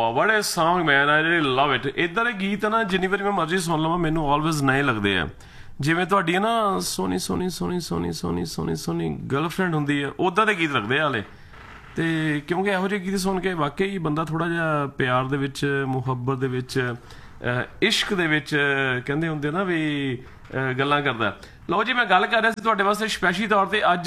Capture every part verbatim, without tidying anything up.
ਵਾਹ what a song man, I really love it। ਇੱਦਾਂ ਦੇ ਗੀਤ ਨਾ ਜਿੰਨੀ ਵਾਰੀ ਮੈਂ ਮਰਜ਼ੀ ਸੁਣ ਲਵਾਂ ਮੈਨੂੰ ਆਲਵੇਜ਼ ਨਏ ਲੱਗਦੇ ਆ। ਜਿਵੇਂ ਤੁਹਾਡੀ ਨਾ ਸੋਹਣੀ ਸੋਹਣੀ ਸੋਹਣੀ ਸੋਹਣੀ ਸੋਹਣੀ ਸੋਹਣੀ ਸੋਹਣੀ ਗਰਲਫਰੈਂਡ ਹੁੰਦੀ ਹੈ, ਉੱਦਾਂ ਦੇ ਗੀਤ ਲੱਗਦੇ ਹਾਲੇ। ਅਤੇ ਕਿਉਂਕਿ ਇਹੋ ਜਿਹੇ ਗੀਤ ਸੁਣ ਕੇ ਵਾਕਈ ਬੰਦਾ ਥੋੜ੍ਹਾ ਜਿਹਾ ਪਿਆਰ ਦੇ ਵਿੱਚ, ਮੁਹੱਬਤ ਦੇ ਵਿੱਚ, ਇਸ਼ਕ ਦੇ ਵਿੱਚ ਕਹਿੰਦੇ ਹੁੰਦੇ ਨਾ ਵੀ ਗੱਲਾਂ ਕਰਦਾ। ਲਓ ਜੀ, ਮੈਂ ਗੱਲ ਕਰ ਰਿਹਾ ਸੀ ਤੁਹਾਡੇ ਵਾਸਤੇ ਸਪੈਸ਼ਲੀ ਤੌਰ 'ਤੇ ਅੱਜ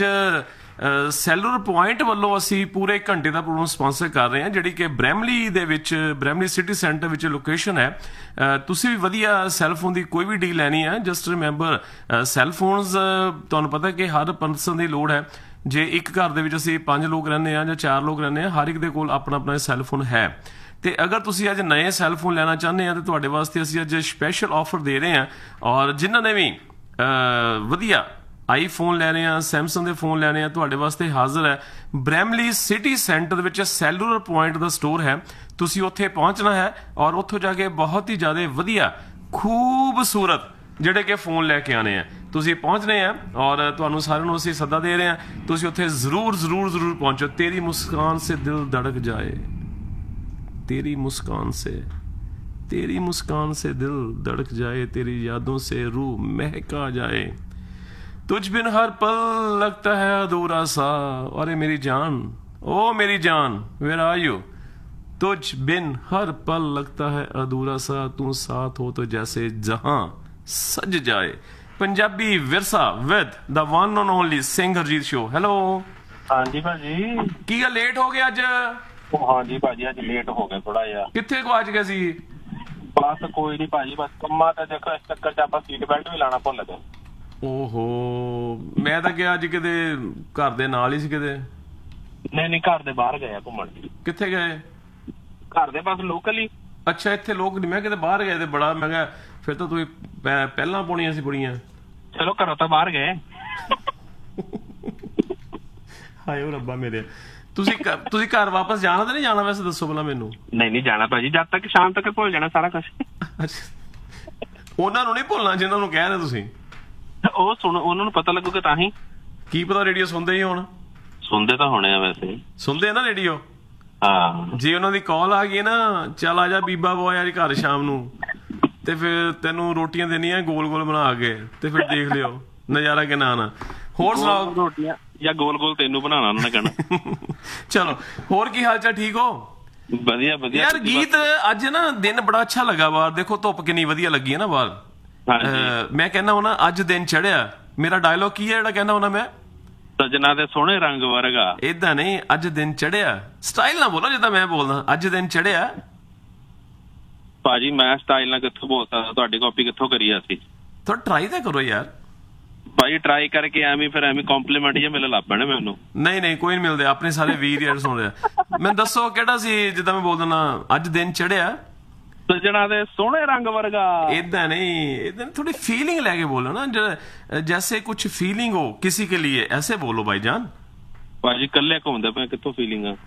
ਸੈਲੂਲਰ ਪੁਆਇੰਟ ਵੱਲੋਂ ਅਸੀਂ ਪੂਰੇ ਇੱਕ ਘੰਟੇ ਦਾ ਪ੍ਰੋਗਰਾਮ ਸਪਾਂਸਰ ਕਰ ਰਹੇ ਹਾਂ, ਜਿਹੜੀ ਕਿ ਬ੍ਰੈਮਲੀ ਦੇ ਵਿੱਚ, ਬ੍ਰੈਮਲੀ ਸਿਟੀ ਸੈਂਟਰ ਵਿੱਚ ਲੋਕੇਸ਼ਨ ਹੈ। ਤੁਸੀਂ ਵੀ ਵਧੀਆ ਸੈੱਲਫੋਨ ਦੀ ਕੋਈ ਵੀ ਡੀਲ ਲੈਣੀ ਹੈ, ਜਸਟ ਰਿਮੈਂਬਰ ਸੈੱਲਫੋਨਸ ਤੁਹਾਨੂੰ ਪਤਾ ਕਿ ਹਰ ਪਰਸਨ ਦੀ ਲੋੜ ਹੈ। ਜੇ ਇੱਕ ਘਰ ਦੇ ਵਿੱਚ ਅਸੀਂ ਪੰਜ ਲੋਕ ਰਹਿੰਦੇ ਹਾਂ ਜਾਂ ਚਾਰ ਲੋਕ ਰਹਿੰਦੇ ਹਾਂ, ਹਰ ਇੱਕ ਦੇ ਕੋਲ ਆਪਣਾ ਆਪਣਾ ਸੈੱਲਫੋਨ ਹੈ। ਅਤੇ ਅਗਰ ਤੁਸੀਂ ਅੱਜ ਨਵੇਂ ਸੈੱਲਫੋਨ ਲੈਣਾ ਚਾਹੁੰਦੇ ਹਾਂ ਤਾਂ ਤੁਹਾਡੇ ਵਾਸਤੇ ਅਸੀਂ ਅੱਜ ਸਪੈਸ਼ਲ ਆਫਰ ਦੇ ਰਹੇ ਹਾਂ। ਔਰ ਜਿਨ੍ਹਾਂ ਨੇ ਵੀ ਵਧੀਆ ਆਈ ਫੋਨ ਲੈਣੇ ਆ, ਸੈਮਸੰਗ ਦੇ ਫੋਨ ਲੈਣੇ ਆ, ਤੁਹਾਡੇ ਵਾਸਤੇ ਹਾਜ਼ਰ ਹੈ ਬ੍ਰੈਮਲੀ ਸਿਟੀ ਸੈਂਟਰ ਦੇ ਵਿੱਚ ਸੈਲੂਲਰ ਪੁਆਇੰਟ ਦਾ ਸਟੋਰ ਹੈ। ਤੁਸੀਂ ਉੱਥੇ ਪਹੁੰਚਣਾ ਹੈ ਔਰ ਉੱਥੋਂ ਜਾ ਕੇ ਬਹੁਤ ਹੀ ਜ਼ਿਆਦਾ ਵਧੀਆ ਖੂਬਸੂਰਤ ਜਿਹੜੇ ਕਿ ਫੋਨ ਲੈ ਕੇ ਆਉਣੇ ਆ। ਤੁਸੀਂ ਪਹੁੰਚਣੇ ਆ ਔਰ ਤੁਹਾਨੂੰ ਸਾਰਿਆਂ ਨੂੰ ਅਸੀਂ ਸੱਦਾ ਦੇ ਰਹੇ ਹਾਂ, ਤੁਸੀਂ ਉੱਥੇ ਜ਼ਰੂਰ ਜ਼ਰੂਰ ਜ਼ਰੂਰ ਪਹੁੰਚੋ। ਤੇਰੀ ਮੁਸਕਾਨ ਸੇ ਦਿਲ ਧੜਕ ਜਾਏ, तेरी मुस्कान से तेरी मुस्कान से दिल धड़क जाए, तेरी यादों से रूह महका जाए, तुझ बिन हर पल लगता है अधूरा सा। अरे मेरी जान, ओ मेरी जान, वेयर आर यू? तुझ बिन हर पल लगता है अधूरा सा, तू साथ हो तो जैसे जहां सज जाए। Punjabi Virsa with the one and only Singh Harjeet show. Hello. हाँ जी भाजी, की गल लेट हो गया अज? हाँ जी भाजी, अज लेट हो गए थोड़ा यार। कित्थे गवाच गए सी? बस कोई नहीं भाजी, बस कम्मा ते देखो इस चक्कर च आपां सीट बेल्ट भी लाना भुल गए। ओहो, मैं तां किहा अज किते घर दे नाल ही सी किते। नहीं नहीं, घर दे बाहर गए घूमन। कित्थे गए? घर दे बस लोकल ही। अच्छा, इत्थे लोक नहीं, मैं किते बाहर गए ते बड़ा, मैं कहा फिर तो तुसीं पहलां पाउणियां सी बुड़ियां। चलो घरों तो बाहर गए। हाय ओ रब्बा मेरे, ਤੁਸੀਂ ਤੁਸੀਂ ਘਰ ਵਾਪਸ ਜਾਣਾ ਤਾਂ ਨਹੀਂ ਜਾਣਾ? ਵੈਸੇ ਦੱਸੋ ਪਹਿਲਾਂ ਮੈਨੂੰ। ਨਹੀਂ ਨਹੀਂ ਜਾਣਾ ਭਾਜੀ, ਜਦ ਤੱਕ ਸ਼ਾਮ ਤੱਕ ਭੁੱਲ ਜਾਣਾ ਸਾਰਾ ਕੁਝ। ਉਹਨਾਂ ਨੂੰ ਨਹੀਂ ਭੁੱਲਣਾ ਜਿਹਨਾਂ ਨੂੰ ਕਹਿ ਰਹੇ ਤੁਸੀਂ। ਉਹ ਸੁਣ, ਉਹਨਾਂ ਨੂੰ ਪਤਾ ਲੱਗੂਗਾ ਤਾਂ ਹੀ। ਕੀ ਪਤਾ ਰੇਡੀਓ ਸੁਣਦੇ ਹੀ ਹੋਣ। ਸੁਣਦੇ ਤਾਂ ਹੋਣੇ ਆ, ਵੈਸੇ ਸੁਣਦੇ ਆ ਨਾ ਰੇਡੀਓ। ਹਾਂ, ਜੇ ਉਹਨਾਂ ਦੀ ਕਾਲ ਆ ਗਈ ਨਾ, ਚੱਲ ਆ ਜਾ ਬੀਬਾ ਬੋਏ ਅੱਜ ਘਰ ਸ਼ਾਮ ਨੂੰ, ਤੇ ਫਿਰ ਤੈਨੂੰ ਰੋਟੀਆਂ ਦੇਣੀਆਂ ਗੋਲ ਗੋਲ ਬਣਾ ਕੇ, ਤੇ ਫਿਰ ਦੇਖ ਲਿਓ ਨਜ਼ਾਰਾ ਕਿੰਨਾ ਆਉਣਾ। ਹੋਰ ਸੁਣਾਓ। ਰੋਟੀਆਂ ਜਾਂ ਗੋਲ ਗੋਲ ਤੈਨੂੰ ਬਣਾਉਣਾ ਉਹਨਾਂ ਨੇ ਕਹਿਣਾ। ਚਲੋ, ਹੋਰ ਕੀ ਹਾਲ ਚਾਲ? ਠੀਕ ਹੋ? ਵਧੀਆ ਵਧੀਆ ਯਾਰ। ਗੀਤ ਅੱਜ ਨਾ ਦਿਨ ਬੜਾ ਅੱਛਾ ਲੱਗਾ ਬਾਹਰ, ਦੇਖੋ ਧੁੱਪ ਕਿੰਨੀ ਵਧੀਆ ਲੱਗੀ ਹੈ ਨਾ ਬਾਹਰ। ਮੈਂ ਕਹਿੰਦਾ ਹੁਣਾ ਅੱਜ ਦਿਨ ਚੜਿਆ। ਮੇਰਾ ਡਾਇਲੋਗ ਕੀ ਹੈ ਜਿਹੜਾ ਕਹਿੰਦਾ ਹੁਣਾ ਮੈਂ? ਸਜਣਾ ਦੇ ਸੋਹਣੇ ਰੰਗ ਵਰਗਾ। ਏਦਾਂ ਨਹੀਂ, ਅੱਜ ਦਿਨ ਚੜਿਆ। ਸਟਾਈਲ ਨਾਲ ਬੋਲੋ ਜਿੱਦਾਂ ਮੈਂ ਬੋਲਦਾ, ਅੱਜ ਦਿਨ ਚੜਿਆ। ਭਾਜੀ ਮੈਂ ਸਟਾਈਲ ਨਾਲ ਕਿੱਥੋਂ ਬੋਲ ਸਕਦਾ, ਤੁਹਾਡੀ ਕਾਪੀ ਕਿੱਥੋਂ ਕਰੀ ਅਸੀਂ? ਥੋੜਾ ਟਰਾਈ ਤਾਂ ਕਰੋ ਯਾਰ। ਭਾਜੀ ਟਰਾਈ ਕਰਕੇ ਐਵੇਂ ਫਿਰ ਐਵੇਂ ਕੰਪਲੀਮੈਂਟ ਜਿਹਾ ਮਿਲਣ ਲੱਗ ਪੈਣੇ ਮੈਨੂੰ। ਨਹੀਂ ਨਹੀਂ, ਕੋਈ ਨਹੀਂ ਮਿਲਦੇ, ਆਪਣੇ ਸਾਰੇ ਵੀਰ ਯਾਰ ਸੁਣ ਰਿਹਾ। ਮੈਨੂੰ ਦੱਸੋ ਕਿਹੜਾ ਸੀ ਜਿੱਦਾਂ ਮੈਂ ਬੋਲ ਦਿੰਦਾ ਅੱਜ ਦਿਨ ਚੜਿਆ। ਸਜਣਾ ਦੇ ਸੋਹਣੇ ਰੰਗ ਵਰਗਾ। ਏਦਾਂ ਨਹੀਂ, ਏਦਾਂ ਥੋੜੀ ਫੀਲਿੰਗ ਲੈ ਕੇ ਬੋਲੋ ਨਾ, ਜੈਸੇ ਕੁछ फीलिंग हो किसी के लिए, ऐसे बोलो भाईजान। ਭਾਜੀ ਕੱਲੇ ਘੁੰਮਦੇ ਪਏ, ਕਿੱਥੋਂ ਫੀਲਿੰਗ ਆ?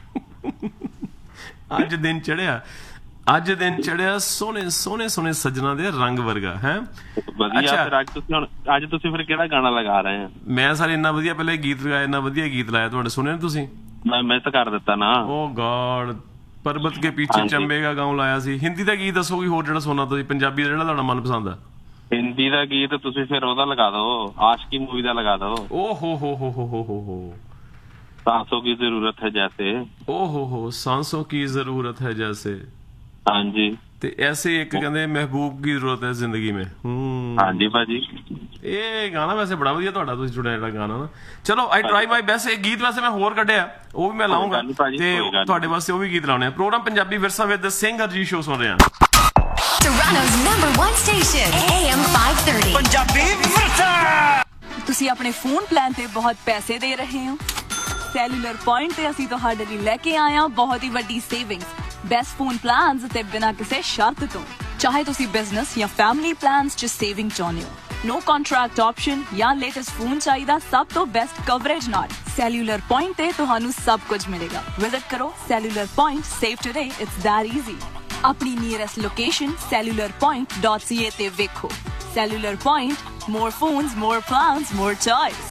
ਅੱਜ ਦਿਨ ਚੜਿਆ, ਅੱਜ ਦਿਨ ਚੜਿਆ ਸੋਹਣੇ ਸੋਹਣੇ ਸੋਹਣੇ ਸੱਜਣਾ ਦੇ ਰੰਗ ਵਰਗਾ ਹੈ। ਵਧੀਆ। ਫਿਰ ਅੱਜ ਤੁਸੀਂ ਹੁਣ ਅੱਜ ਤੁਸੀਂ ਫਿਰ ਕਿਹੜਾ ਗਾਣਾ ਲਗਾ ਰਹੇ ਆ? ਮੈਂ ਸਾਰੇ ਇੰਨਾ ਵਧੀਆ ਪਹਿਲੇ ਗੀਤ ਲਗਾਇਆ, ਇੰਨਾ ਵਧੀਆ ਗੀਤ ਲਾਇਆ, ਤੁਹਾਡੇ ਸੁਣਿਆ ਤੁਸੀਂ? ਮੈਂ ਮਿਸ ਕਰ ਦਿੱਤਾ ਨਾ। ਓ ਗॉड, ਪਰਬਤ ਕੇ ਪਿੱਛੇ ਚੰਬੇਗਾ ਗਾਉਂ ਲਾਇਆ ਸੀ। ਹਿੰਦੀ ਦਾ ਗੀਤ ਦੱਸੋ ਕੋਈ ਹੋਰ ਜਿਹੜਾ ਸੁਣਨਾ ਤੁਸੀਂ, ਪੰਜਾਬੀ ਦਾ ਜਿਹੜਾ ਤੁਹਾਡਾ ਮਨਪਸੰਦ ਆ? ਹਿੰਦੀ ਦਾ ਗੀਤ ਤੁਸੀਂ ਫਿਰ ਉਹਦਾ ਲਗਾ ਦਿਓ, ਆਸ਼ਕੀ ਮੂਵੀ ਦਾ ਲਗਾ ਦਿਓ। ਓ ਹੋ ਹੋ ਹੋ ਹੋ ਹੋ ਹੋ ਹੋ सांसों की जरूरत है जैसे। ओ हो हो सांसों की जरूरत है जैसे। हाँ जी। ਤੇ ਐਸੇ ਇੱਕ ਕਹਿੰਦੇ ਮਹਿਬੂਬ ਦੀ ਜ਼ਰੂਰਤ ਹੈ ਜ਼ਿੰਦਗੀ ਮੇਂ। ਹਾਂਜੀ ਭਾਜੀ, ਇਹ ਗਾਣਾ ਵੈਸੇ ਬੜਾ ਵਧੀਆ ਤੁਹਾਡਾ ਤੁਸੀਂ ਚੁਣਿਆ ਜਿਹੜਾ ਗਾਣਾ ਨਾ। ਚਲੋ ਆਈ ਟਰਾਈ ਮਾਈ ਬੈਸਟ। ਇਹ ਗੀਤ ਵੈਸੇ ਮੈਂ ਹੋਰ ਕੱਢਿਆ, ਉਹ ਵੀ ਮੈਂ ਲਾਉਂਗਾ ਤੇ ਤੁਹਾਡੇ ਵਾਸਤੇ ਉਹ ਵੀ ਗੀਤ ਲਾਉਣੇ ਆ। ਪ੍ਰੋਗਰਾਮ ਪੰਜਾਬੀ ਵਿਰਸਾ ਵਿਦ ਸਿੰਘ ਹਰਜੀਤ ਸ਼ੋ ਸੁਣ ਰਹੇ ਆ। Toronto's number one station, A M five thirty Punjabi ਵਿਰਸਾ। ਤੁਸੀਂ ਆਪਣੇ ਫੋਨ ਪਲਾਨ ਤੇ ਬਹੁਤ ਪੈਸੇ ਦੇ ਰਹੇ ਹੋ? ਸੈਲੂਲਰ ਪੁਆਇੰਟ ਤੇ ਅਸੀਂ ਤੁਹਾਡੇ ਲਈ ਲੈ ਕੇ ਆਏ ਹਾਂ ਬਹੁਤ ਹੀ ਵੱਡੀ ਸੇਵਿੰਗਸ, ਬੈਸਟ ਫੋਨ ਪਲਾਨਸ ਤੇ ਬਿਨਾਂ ਕਿਸੇ ਸ਼ਰਤ ਤੋਂ। ਚਾਹੇ ਤੁਸੀਂ ਬਿਜ਼ਨਸ ਜਾਂ ਫੈਮਿਲੀ ਪਲਾਨਸ 'ਚ ਸੇਵਿੰਗ ਚਾਹੁੰਦੇ ਹੋ, ਨੋ ਕੰਟਰੈਕਟ ਆਪਸ਼ਨ ਜਾਂ ਲੇਟੈਸਟ ਫੋਨ ਚਾਹੀਦਾ ਸਭ ਤੋਂ ਬੈਸਟ ਕਵਰੇਜ ਨਾਲ, ਸੈਲੂਲਰ ਪੁਆਇੰਟ ਤੇ ਤੁਹਾਨੂੰ ਸਭ ਕੁਝ ਮਿਲੇਗਾ। ਵਿਜ਼ਿਟ ਕਰੋ cellular point, save today, it's that easy. ਆਪਣੀ nearest location cellular point dot ਸੀ ਏ ਤੇ ਵੇਖੋ। Cellular point, more phones, more plans, more choice.